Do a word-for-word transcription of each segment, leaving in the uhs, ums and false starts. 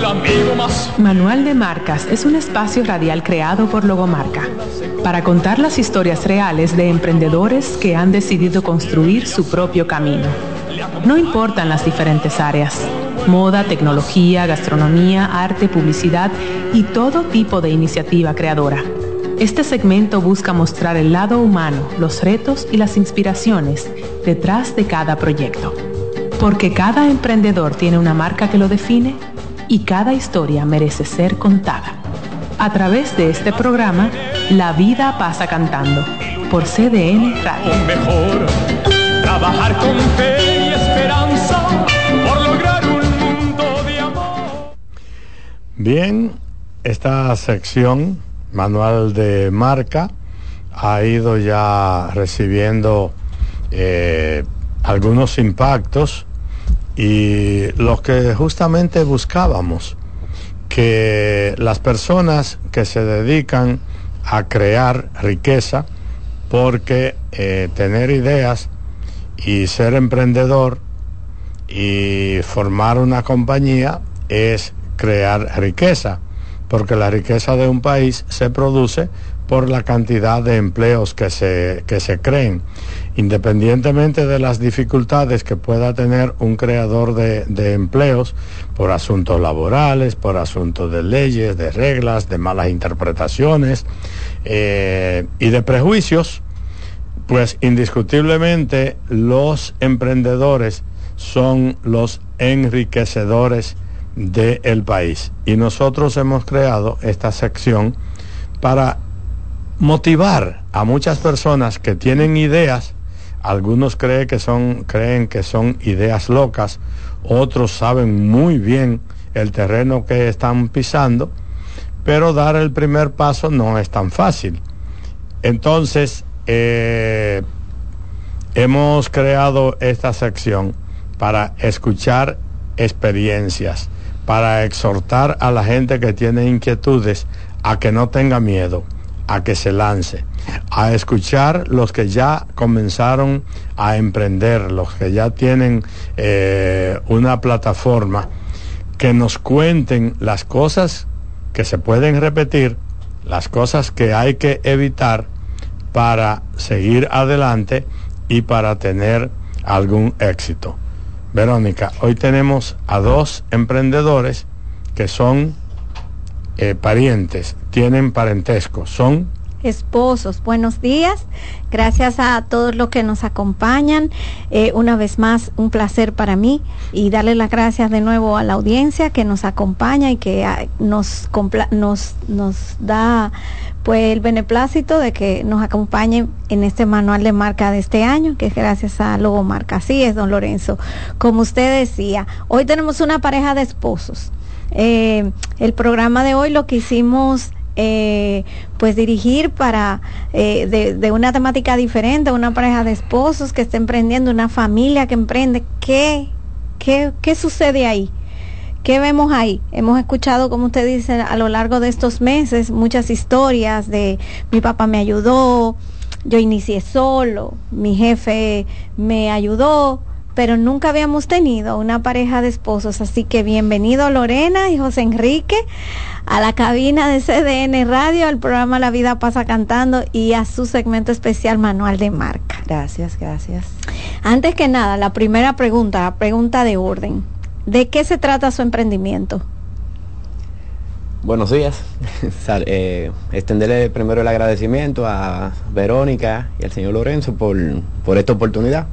el amigo más. Manual de Marcas es un espacio radial creado por Logomarca para contar las historias reales de emprendedores que han decidido construir su propio camino. No importan las diferentes áreas: moda, tecnología, gastronomía, arte, publicidad y todo tipo de iniciativa creadora. Este segmento busca mostrar el lado humano, los retos y las inspiraciones detrás de cada proyecto. Porque cada emprendedor tiene una marca que lo define y cada historia merece ser contada. A través de este programa, La Vida Pasa Cantando, por C D N Radio. Mejor trabajar con fe y esperanza por lograr un mundo de amor. Bien, esta sección, Manual de Marca, ha ido ya recibiendo eh, algunos impactos, y los que justamente buscábamos, que las personas que se dedican a crear riqueza, porque eh, tener ideas y ser emprendedor y formar una compañía es crear riqueza, porque la riqueza de un país se produce por la cantidad de empleos que se, que se creen, independientemente de las dificultades que pueda tener un creador de, de empleos, por asuntos laborales, por asuntos de leyes, de reglas, de malas interpretaciones eh, y de prejuicios. Pues indiscutiblemente los emprendedores son los enriquecedores del país, y nosotros hemos creado esta sección para motivar a muchas personas que tienen ideas. Algunos creen que son, creen que son ideas locas, otros saben muy bien el terreno que están pisando, pero dar el primer paso no es tan fácil. Entonces, eh, hemos creado esta sección para escuchar experiencias, para exhortar a la gente que tiene inquietudes a que no tenga miedo, a que se lance, a escuchar los que ya comenzaron a emprender, los que ya tienen eh, una plataforma, que nos cuenten las cosas que se pueden repetir, las cosas que hay que evitar para seguir adelante y para tener algún éxito. Verónica, hoy tenemos a dos emprendedores que son Eh, parientes, tienen parentesco, son esposos. Buenos días, gracias a todos los que nos acompañan. Eh, una vez más, un placer para mí, y darle las gracias de nuevo a la audiencia que nos acompaña y que uh, nos, nos, nos da pues el beneplácito de que nos acompañen en este manual de marca de este año, que es gracias a Logomarca. Así es, don Lorenzo. Como usted decía, hoy tenemos una pareja de esposos. Eh, el programa de hoy lo quisimos eh, pues dirigir para eh, de, de una temática diferente, una pareja de esposos que está emprendiendo, una familia que emprende. ¿Qué, qué, qué sucede ahí? ¿Qué vemos ahí? Hemos escuchado, como usted dice, a lo largo de estos meses muchas historias de mi papá me ayudó, yo inicié solo, mi jefe me ayudó, pero nunca habíamos tenido una pareja de esposos. Así que bienvenido Lorena y José Enrique a la cabina de C D N Radio, al programa La Vida Pasa Cantando y a su segmento especial Manual de Marca. Gracias, gracias. Antes que nada, la primera pregunta, la pregunta de orden. ¿De qué se trata su emprendimiento? Buenos días. eh, extenderle primero el agradecimiento a Verónica y al señor Lorenzo por, por esta oportunidad.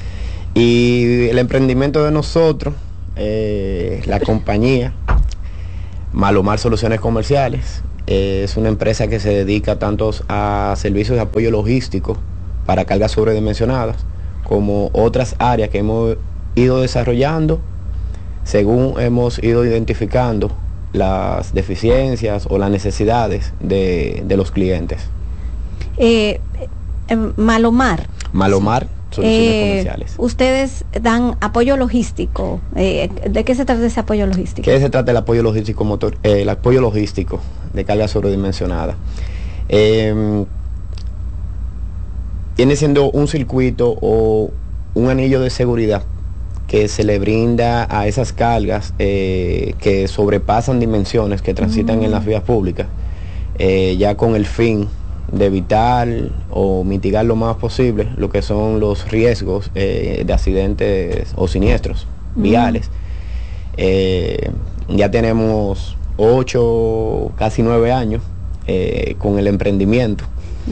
Y el emprendimiento de nosotros, eh, la compañía Malomar Soluciones Comerciales, eh, es una empresa que se dedica tanto a servicios de apoyo logístico para cargas sobredimensionadas, como otras áreas que hemos ido desarrollando según hemos ido identificando las deficiencias o las necesidades de, de los clientes. Eh, eh, Malomar. Malomar. Soluciones eh, comerciales. Ustedes dan apoyo logístico. Eh, ¿De qué se trata ese apoyo logístico? ¿Qué se trata el apoyo logístico motor, eh, el apoyo logístico de carga sobredimensionada? Eh, viene siendo un circuito o un anillo de seguridad que se le brinda a esas cargas eh, que sobrepasan dimensiones que transitan mm. en las vías públicas, eh, ya con el fin de evitar o mitigar lo más posible lo que son los riesgos eh, de accidentes o siniestros mm. viales. Eh, ya tenemos ocho, casi nueve años eh, con el emprendimiento.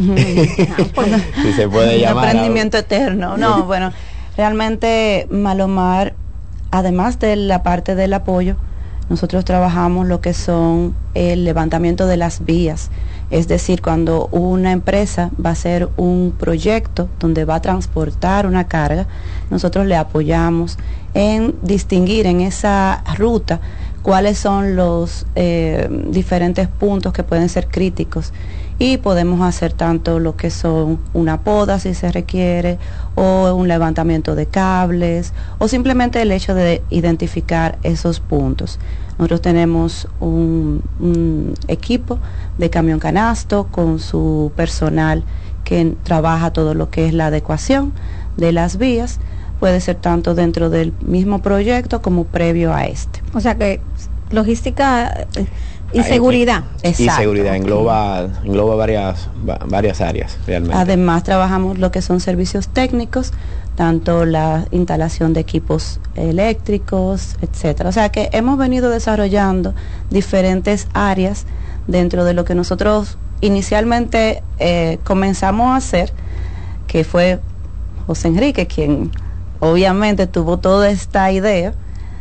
Si se puede llamar. Un emprendimiento a... eterno. No, bueno, realmente Malomar, además de la parte del apoyo, nosotros trabajamos lo que son el levantamiento de las vías. Es decir, cuando una empresa va a hacer un proyecto donde va a transportar una carga, nosotros le apoyamos en distinguir en esa ruta cuáles son los eh, diferentes puntos que pueden ser críticos, y podemos hacer tanto lo que son una poda si se requiere, o un levantamiento de cables, o simplemente el hecho de identificar esos puntos. Nosotros tenemos un, un equipo de camión canasto con su personal que trabaja todo lo que es la adecuación de las vías. Puede ser tanto dentro del mismo proyecto como previo a este. O sea que logística y seguridad. Exacto. Y seguridad engloba, engloba varias, varias áreas realmente. Además trabajamos lo que son servicios técnicos, tanto la instalación de equipos eléctricos, etcétera. O sea que hemos venido desarrollando diferentes áreas dentro de lo que nosotros inicialmente eh, comenzamos a hacer, que fue José Enrique quien obviamente tuvo toda esta idea,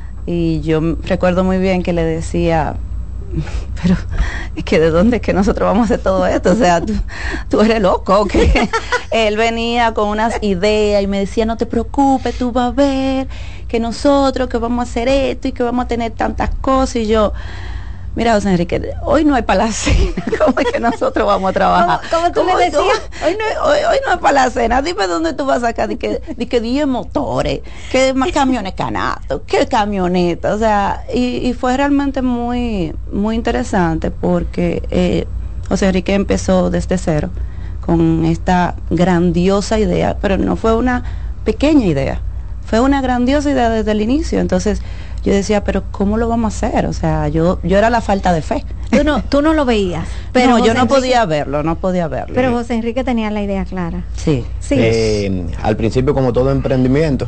y yo recuerdo muy bien que le decía, pero es que de dónde es que nosotros vamos a hacer todo esto, o sea, tú, tú eres loco, que él venía con unas ideas y me decía, no te preocupes, tú vas a ver que nosotros que vamos a hacer esto y que vamos a tener tantas cosas, y yo, mira, José Enrique, hoy no hay para la cena, ¿cómo es que nosotros vamos a trabajar? ¿Cómo, cómo tú ¿Cómo, le decías? Hoy no, hoy, hoy no es para la cena, dime dónde tú vas a sacar, di que, di que diez motores, que más camiones canatos, que camionetas, o sea, y, y fue realmente muy, muy interesante porque eh, José Enrique empezó desde cero con esta grandiosa idea, pero no fue una pequeña idea, fue una grandiosa idea desde el inicio. Entonces yo decía, pero ¿cómo lo vamos a hacer? O sea, yo yo era la falta de fe. Tú no, tú no lo veías. Pero no, José yo no Enrique, podía verlo, no podía verlo. Pero José Enrique tenía la idea clara. Sí. Sí. Eh, al principio, como todo emprendimiento,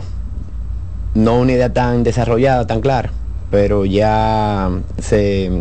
no una idea tan desarrollada, tan clara, pero ya se,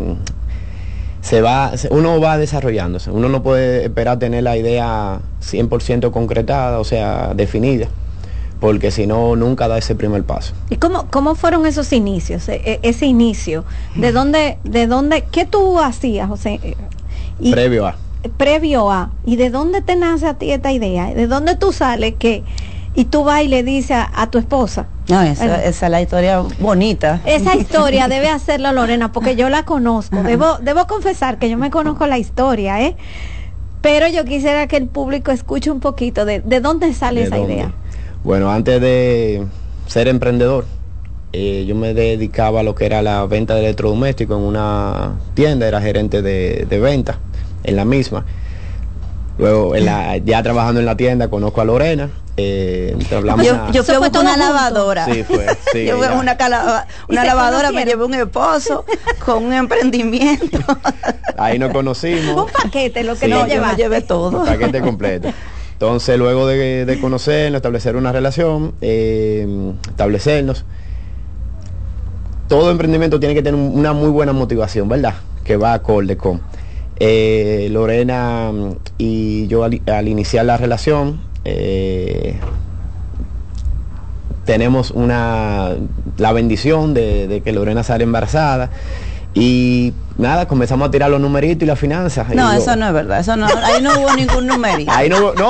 se va, uno va desarrollándose. Uno no puede esperar tener la idea cien por ciento concretada, o sea, definida, porque si no, nunca da ese primer paso. ¿Y cómo, cómo fueron esos inicios, e, ese inicio? ¿De dónde, de dónde, qué tú hacías, José? Y, previo a. Previo a. ¿Y de dónde te nace a ti esta idea? ¿De dónde tú sales que y tú vas y le dices a, a tu esposa? No, esa, bueno, esa es la historia bonita. Esa historia debe hacerla Lorena, porque yo la conozco. Debo, debo confesar que yo me conozco la historia, ¿eh? Pero yo quisiera que el público escuche un poquito de, de dónde sale ¿De esa dónde? idea. Bueno, antes de ser emprendedor, eh, yo me dedicaba a lo que era la venta de electrodomésticos en una tienda, era gerente de, de venta en la misma. Luego, en la, ya trabajando en la tienda, conozco a Lorena. Eh, hablamos yo, a... yo fui a buscar una lavadora. Sí, fue. Sí, yo fui a una, cala, una lavadora, me llevé un esposo con un emprendimiento. Ahí nos conocimos. Un paquete, lo que sí, no yo me llevé todo. Un paquete completo. Entonces, luego de, de conocernos, establecer una relación, eh, establecernos, todo emprendimiento tiene que tener una muy buena motivación, ¿verdad? Que va acorde con. Eh, Lorena y yo al, al iniciar la relación, eh, tenemos una la bendición de, de que Lorena sale embarazada. Y nada, comenzamos a tirar los numeritos y las finanzas. No, y eso yo, no es verdad, eso no, ahí no hubo ningún numerito. Ahí no, no